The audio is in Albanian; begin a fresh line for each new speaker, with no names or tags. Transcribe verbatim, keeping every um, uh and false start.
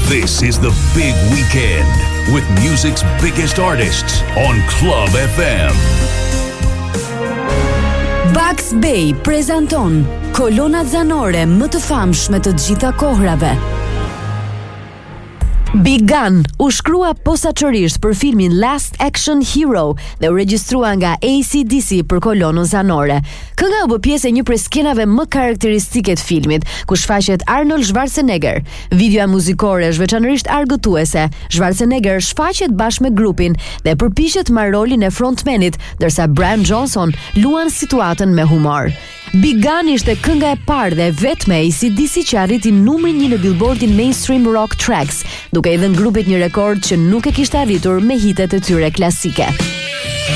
This is the big weekend with music's biggest artists on Club F M.
Bugs Bay prezanton kolonat zanore më të famshme të gjitha kohrave. Big Gun u shkrua posaçërisht për filmin Last Action Hero dhe u regjistrua nga A C D C për kolonën zanore. Kënga u bë pjesë e një prej skenave më karakteristike të filmit, ku shfaqet Arnold Schwarzenegger. Videoja muzikore është veçanërisht argëtuese. Schwarzenegger shfaqet bashkë me grupin dhe përpiqet marrë rolin e frontmenit, ndërsa Brian Johnson luan situatën me humor. Big Gun ishte kënga e parë dhe vetme A C D C që arriti numrin një në Billboardin Mainstream Rock Tracks, duke i dhënë grupit një rekord që nuk e kishte arritur me hitet e tyre klasike.